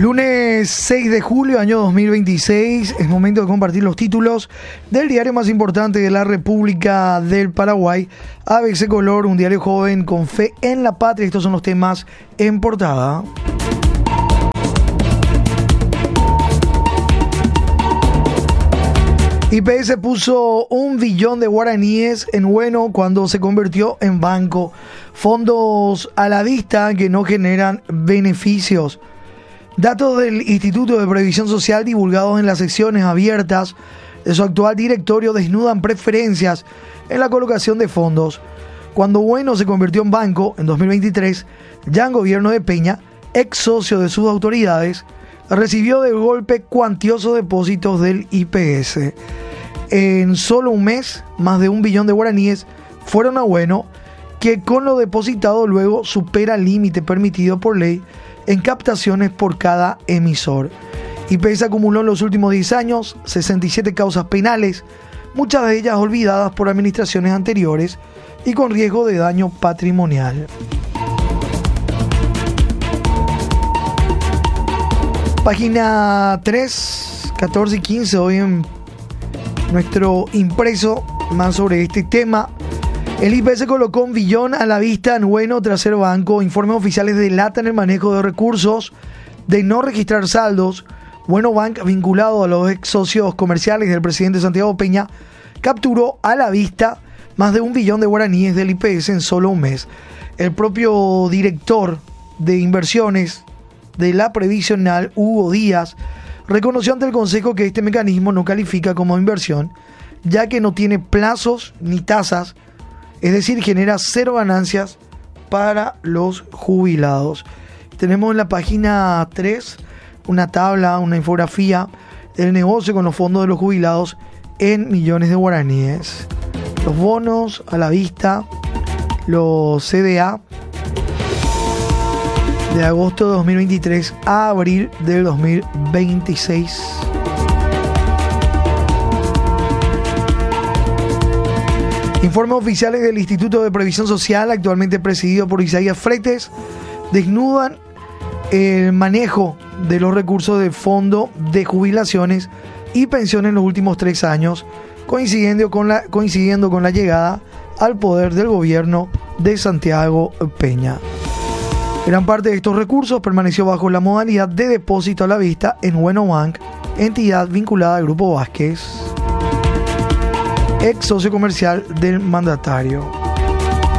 Lunes 6 de julio, año 2026, es momento de compartir los títulos del diario más importante de la República del Paraguay, ABC Color, un diario joven con fe en la patria. Estos son los temas en portada. IPS puso 1 billón de guaraníes en Bueno cuando se convirtió en banco. Fondos a la vista que no generan beneficios. Datos del Instituto de Previsión Social divulgados en las secciones abiertas de su actual directorio desnudan preferencias en la colocación de fondos. Cuando Bueno se convirtió en banco en 2023, ya en gobierno de Peña, ex socio de sus autoridades, recibió de golpe cuantiosos depósitos del IPS. En solo un mes, más de 1 billón de guaraníes fueron a Bueno, que con lo depositado luego supera el límite permitido por ley en captaciones por cada emisor. IPS acumuló en los últimos 10 años 67 causas penales, muchas de ellas olvidadas por administraciones anteriores y con riesgo de daño patrimonial. Página 3, 14 y 15, hoy en nuestro impreso, más sobre este tema. El IPS colocó 1 billón a la vista en Bueno tras ser banco. Informes oficiales delatan el manejo de recursos de no registrar saldos. Bueno Bank, vinculado a los ex socios comerciales del presidente Santiago Peña, capturó a la vista más de 1 billón de guaraníes del IPS en solo un mes. El propio director de inversiones de la previsional, Hugo Díaz, reconoció ante el Consejo que este mecanismo no califica como inversión, ya que no tiene plazos ni tasas, es decir, genera 0 ganancias para los jubilados. Tenemos en la página 3 una tabla, una infografía del negocio con los fondos de los jubilados en millones de guaraníes. Los bonos a la vista, los CDA de agosto de 2023 a abril del 2026. Informes oficiales del Instituto de Previsión Social, actualmente presidido por Isaías Freites, desnudan el manejo de los recursos del Fondo de Jubilaciones y Pensiones en los últimos 3 años, coincidiendo con la llegada al poder del gobierno de Santiago Peña. Gran parte de estos recursos permaneció bajo la modalidad de depósito a la vista en Bueno Bank, entidad vinculada al Grupo Vázquez, ex socio comercial del mandatario.